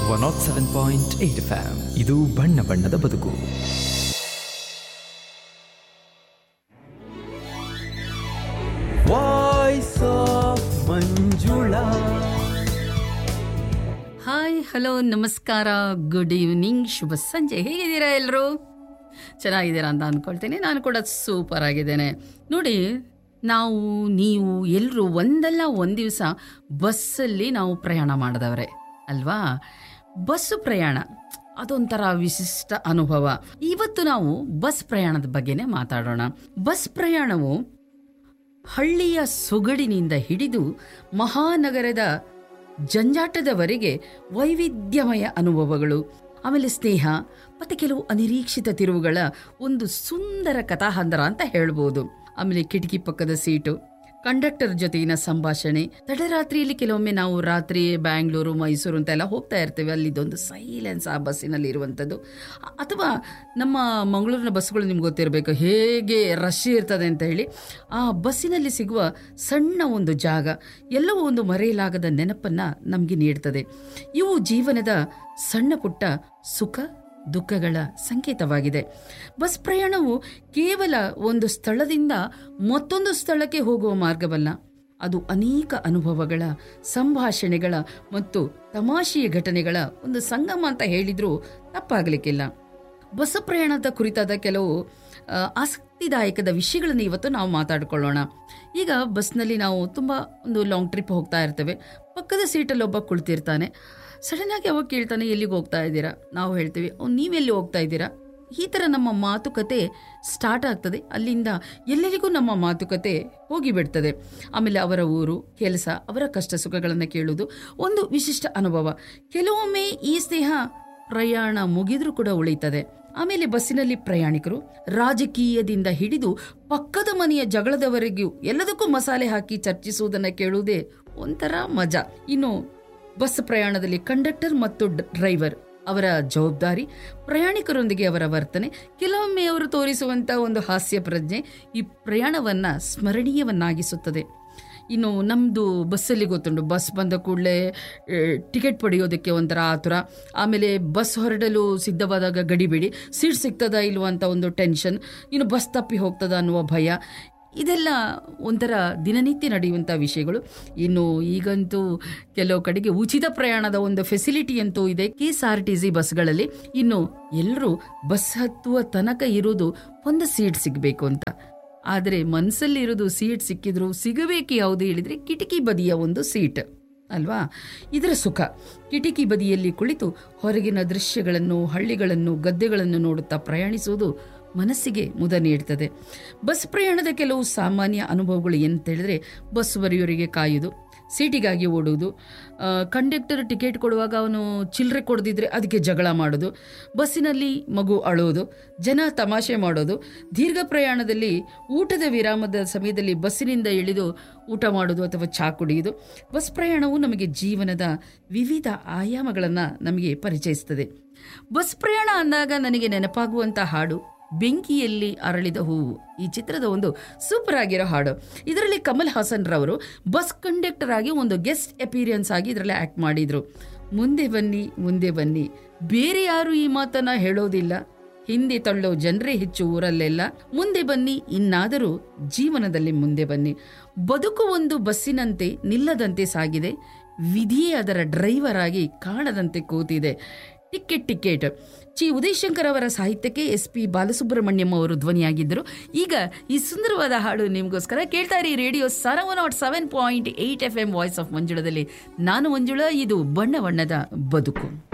107.8 FM. ಇದು ಬಣ್ಣ ಬಣ್ಣದ ಬದುಕು. Voice of Manjula. Hi, hello, ನಮಸ್ಕಾರ, ಗುಡ್ ಈವ್ನಿಂಗ್, ಶುಭ ಸಂಜೆ. ಹೇಗಿದ್ದೀರಾ ಎಲ್ಲರೂ? ಚೆನ್ನಾಗಿದ್ದೀರಾ ಅಂತ ಅಂದ್ಕೊಳ್ತೀನಿ. ನಾನು ಕೂಡ ಸೂಪರ್ ಆಗಿದ್ದೇನೆ. ನೋಡಿ, ನೀವು ಎಲ್ಲರೂ ಒಂದಲ್ಲ ಒಂದು ದಿವಸ ಬಸ್ಸಲ್ಲಿ ನಾವು ಪ್ರಯಾಣ ಮಾಡಿದವ್ರೆ ಅಲ್ವಾ? ಬಸ್ಸು ಪ್ರಯಾಣ ಅದೊಂಥರ ವಿಶಿಷ್ಟ ಅನುಭವ. ಇವತ್ತು ನಾವು ಬಸ್ ಪ್ರಯಾಣದ ಬಗ್ಗೆನೇ ಮಾತಾಡೋಣ. ಬಸ್ ಪ್ರಯಾಣವು ಹಳ್ಳಿಯ ಸೊಗಡಿನಿಂದ ಹಿಡಿದು ಮಹಾನಗರದ ಜಂಜಾಟದವರೆಗೆ ವೈವಿಧ್ಯಮಯ ಅನುಭವಗಳು, ಆಮೇಲೆ ಸ್ನೇಹ ಮತ್ತು ಕೆಲವು ಅನಿರೀಕ್ಷಿತ ತಿರುವುಗಳ ಒಂದು ಸುಂದರ ಕಥಾಹಂದರ ಅಂತ ಹೇಳ್ಬೋದು. ಆಮೇಲೆ ಕಿಟಕಿ ಪಕ್ಕದ ಸೀಟು, ಕಂಡಕ್ಟರ್ ಜೊತೆಗಿನ ಸಂಭಾಷಣೆ, ತಡರಾತ್ರಿಯಲ್ಲಿ ಕೆಲವೊಮ್ಮೆ ನಾವು ರಾತ್ರಿ ಬ್ಯಾಂಗ್ಳೂರು, ಮೈಸೂರು ಅಂತೆಲ್ಲ ಹೋಗ್ತಾ ಇರ್ತೇವೆ. ಅಲ್ಲಿದ್ದೊಂದು ಸೈಲೆನ್ಸ್ ಆ ಬಸ್ಸಿನಲ್ಲಿ ಇರುವಂಥದ್ದು. ಅಥವಾ ನಮ್ಮ ಮಂಗಳೂರಿನ ಬಸ್ಸುಗಳು ನಿಮ್ಗೆ ಗೊತ್ತಿರಬೇಕು ಹೇಗೆ ರಶ್ ಇರ್ತದೆ ಅಂತ ಹೇಳಿ. ಆ ಬಸ್ಸಿನಲ್ಲಿ ಸಿಗುವ ಸಣ್ಣ ಒಂದು ಜಾಗ ಎಲ್ಲವೂ ಒಂದು ಮರೆಯಲಾಗದ ನೆನಪನ್ನು ನಮಗೆ ನೀಡ್ತದೆ. ಇವು ಜೀವನದ ಸಣ್ಣ ಪುಟ್ಟ ಸುಖ ದುಃಖಗಳ ಸಂಕೇತವಾಗಿದೆ. ಬಸ್ ಪ್ರಯಾಣವು ಕೇವಲ ಒಂದು ಸ್ಥಳದಿಂದ ಮತ್ತೊಂದು ಸ್ಥಳಕ್ಕೆ ಹೋಗುವ ಮಾರ್ಗವಲ್ಲ. ಅದು ಅನೇಕ ಅನುಭವಗಳ, ಸಂಭಾಷಣೆಗಳ ಮತ್ತು ತಮಾಷೆಯ ಘಟನೆಗಳ ಒಂದು ಸಂಗಮ ಅಂತ ಹೇಳಿದರೂ ತಪ್ಪಾಗಲಿಕ್ಕಿಲ್ಲ. ಬಸ್ ಪ್ರಯಾಣದ ಕುರಿತಾದ ಕೆಲವು ಆಸಕ್ತಿದಾಯಕದ ವಿಷಯಗಳನ್ನು ಇವತ್ತು ನಾವು ಮಾತಾಡಿಕೊಳ್ಳೋಣ. ಈಗ ಬಸ್ನಲ್ಲಿ ನಾವು ತುಂಬ ಒಂದು ಲಾಂಗ್ ಟ್ರಿಪ್ ಹೋಗ್ತಾ ಇರ್ತೇವೆ. ಪಕ್ಕದ ಸೀಟಲ್ಲಿ ಒಬ್ಬ ಕುಳಿತಿರ್ತಾನೆ. ಸಡನ್ನಾಗಿ ಅವಾಗ ಕೇಳ್ತಾನೆ, ಎಲ್ಲಿಗೆ ಹೋಗ್ತಾ ಇದ್ದೀರಾ? ನಾವು ಹೇಳ್ತೀವಿ, ನೀವೆಲ್ಲಿ ಹೋಗ್ತಾ ಇದ್ದೀರಾ? ಈ ಥರ ನಮ್ಮ ಮಾತುಕತೆ ಸ್ಟಾರ್ಟ್ ಆಗ್ತದೆ. ಅಲ್ಲಿಂದ ಎಲ್ಲರಿಗೂ ನಮ್ಮ ಮಾತುಕತೆ ಹೋಗಿಬಿಡ್ತದೆ. ಆಮೇಲೆ ಅವರ ಊರು, ಕೆಲಸ, ಅವರ ಕಷ್ಟ ಸುಖಗಳನ್ನು ಕೇಳುವುದು ಒಂದು ವಿಶಿಷ್ಟ ಅನುಭವ. ಕೆಲವೊಮ್ಮೆ ಈ ಸ್ನೇಹ ಪ್ರಯಾಣ ಮುಗಿದ್ರೂ ಕೂಡ ಉಳಿತದೆ. ಆಮೇಲೆ ಬಸ್ಸಿನಲ್ಲಿ ಪ್ರಯಾಣಿಕರು ರಾಜಕೀಯದಿಂದ ಹಿಡಿದು ಪಕ್ಕದ ಮನೆಯ ಜಗಳದವರೆಗೂ ಎಲ್ಲದಕ್ಕೂ ಮಸಾಲೆ ಹಾಕಿ ಚರ್ಚಿಸುವುದನ್ನು ಕೇಳುವುದೇ ಒಂಥರ ಮಜಾ. ಇನ್ನು ಬಸ್ ಪ್ರಯಾಣದಲ್ಲಿ ಕಂಡಕ್ಟರ್ ಮತ್ತು ಡ್ರೈವರ್ ಅವರ ಜವಾಬ್ದಾರಿ, ಪ್ರಯಾಣಿಕರೊಂದಿಗೆ ಅವರ ವರ್ತನೆ, ಕೆಲವೊಮ್ಮೆ ಅವರು ತೋರಿಸುವಂಥ ಒಂದು ಹಾಸ್ಯ ಪ್ರಜ್ಞೆ ಈ ಪ್ರಯಾಣವನ್ನು ಸ್ಮರಣೀಯವನ್ನಾಗಿಸುತ್ತದೆ. ಇನ್ನು ನಮ್ಮದು ಬಸ್ಸಲ್ಲಿ ಗೊತ್ತುಂಟು, ಬಸ್ ಬಂದ ಕೂಡಲೇ ಟಿಕೆಟ್ ಪಡೆಯೋದಕ್ಕೆ ಒಂಥರ ಆತುರ. ಆಮೇಲೆ ಬಸ್ ಹೊರಡಲು ಸಿದ್ಧವಾದಾಗ ಗಡಿಬಿಡಿ, ಸೀಟ್ ಸಿಗ್ತದಾ ಇಲ್ವ ಅಂತ ಒಂದು ಟೆನ್ಷನ್, ಇನ್ನು ಬಸ್ ತಪ್ಪಿ ಹೋಗ್ತದ ಅನ್ನುವ ಭಯ. ಇದೆಲ್ಲ ಒಂಥರ ದಿನನಿತ್ಯ ನಡೆಯುವಂಥ ವಿಷಯಗಳು. ಇನ್ನು ಈಗಂತೂ ಕೆಲವು ಕಡೆಗೆ ಉಚಿತ ಪ್ರಯಾಣದ ಒಂದು ಫೆಸಿಲಿಟಿ ಅಂತೂ ಇದೆ KSRTC ಬಸ್ಗಳಲ್ಲಿ. ಇನ್ನು ಎಲ್ಲರೂ ಬಸ್ ಹತ್ತುವ ತನಕ ಇರೋದು ಒಂದು ಸೀಟ್ ಸಿಗಬೇಕು ಅಂತ. ಆದರೆ ಮನಸ್ಸಲ್ಲಿ ಇರೋದು ಸೀಟ್ ಸಿಕ್ಕಿದ್ರು ಸಿಗಬೇಕು ಯಾವುದು ಹೇಳಿದರೆ ಕಿಟಕಿ ಬದಿಯ ಒಂದು ಸೀಟ್ ಅಲ್ವಾ? ಇದರ ಸುಖ. ಕಿಟಕಿ ಬದಿಯಲ್ಲಿ ಕುಳಿತು ಹೊರಗಿನ ದೃಶ್ಯಗಳನ್ನು, ಹಳ್ಳಿಗಳನ್ನು, ಗದ್ದೆಗಳನ್ನು ನೋಡುತ್ತಾ ಪ್ರಯಾಣಿಸುವುದು ಮನಸ್ಸಿಗೆ ಮುದ ನೀಡ್ತದೆ. ಬಸ್ ಪ್ರಯಾಣದ ಕೆಲವು ಸಾಮಾನ್ಯ ಅನುಭವಗಳು ಏನಂತ ಹೇಳಿದ್ರೆ, ಬಸ್ ಬರೆಯೋರಿಗೆ ಕಾಯುವುದು, ಸೀಟಿಗಾಗಿ ಓಡುವುದು, ಕಂಡಕ್ಟರ್ ಟಿಕೆಟ್ ಕೊಡುವಾಗ ಅವನು ಚಿಲ್ಲರೆ ಕೊಡದಿದ್ರೆ ಅದಕ್ಕೆ ಜಗಳ ಮಾಡೋದು, ಬಸ್ಸಿನಲ್ಲಿ ಮಗು ಅಳೋದು, ಜನ ತಮಾಷೆ ಮಾಡೋದು, ದೀರ್ಘ ಪ್ರಯಾಣದಲ್ಲಿ ಊಟದ ವಿರಾಮದ ಸಮಯದಲ್ಲಿ ಬಸ್ಸಿನಿಂದ ಇಳಿದು ಊಟ ಮಾಡೋದು ಅಥವಾ ಚಹಾ ಕುಡಿಯೋದು. ಬಸ್ ಪ್ರಯಾಣವು ನಮಗೆ ಜೀವನದ ವಿವಿಧ ಆಯಾಮಗಳನ್ನು ನಮಗೆ ಪರಿಚಯಿಸ್ತದೆ. ಬಸ್ ಪ್ರಯಾಣ ಅಂದಾಗ ನನಗೆ ನೆನಪಾಗುವಂಥ ಹಾಡು ಬೆಂಕಿಯಲ್ಲಿ ಅರಳಿದ ಹೂವು. ಈ ಚಿತ್ರದ ಒಂದು ಸೂಪರ್ ಆಗಿರೋ ಹಾಡು. ಇದರಲ್ಲಿ ಕಮಲ್ ಹಾಸನ್ ರವರು ಬಸ್ ಕಂಡಕ್ಟರ್ ಆಗಿ ಒಂದು ಗೆಸ್ಟ್ ಅಪಿಯರೆನ್ಸ್ ಆಗಿ ಇದರಲ್ಲಿ ಆ್ಯಕ್ಟ್ ಮಾಡಿದರು. ಮುಂದೆ ಬನ್ನಿ, ಮುಂದೆ ಬನ್ನಿ, ಬೇರೆ ಯಾರು ಈ ಮಾತನ್ನ ಹೇಳೋದಿಲ್ಲ, ಹಿಂದೆ ತಳ್ಳೋ ಜನರೇ ಹೆಚ್ಚು ಊರಲ್ಲೆಲ್ಲ, ಮುಂದೆ ಬನ್ನಿ, ಇನ್ನಾದರೂ ಜೀವನದಲ್ಲಿ ಮುಂದೆ ಬನ್ನಿ. ಬದುಕು ಒಂದು ಬಸ್ಸಿನಂತೆ ನಿಲ್ಲದಂತೆ ಸಾಗಿದೆ, ವಿಧಿಯೇ ಅದರ ಡ್ರೈವರ್ ಆಗಿ ಕಾಣದಂತೆ ಕೂತಿದೆ. ಟಿಕೆಟ್ ಟಿಕೆಟ್ ಚಿ ಉದಯಶಂಕರ್ ಅವರ ಸಾಹಿತ್ಯಕ್ಕೆ SP ಬಾಲಸುಬ್ರಹ್ಮಣ್ಯಂ ಅವರು ಧ್ವನಿಯಾಗಿದ್ದರು. ಈಗ ಈ ಸುಂದರವಾದ ಹಾಡು ನಿಮಗೋಸ್ಕರ. ಕೇಳ್ತಾ ಇರಿ ರೇಡಿಯೋ 107.8 FM ವಾಯ್ಸ್ ಆಫ್ ಮಂಜುಳದಲ್ಲಿ. ನಾನು ಮಂಜುಳಾ, ಇದು ಬಣ್ಣ ಬಣ್ಣದ ಬದುಕು.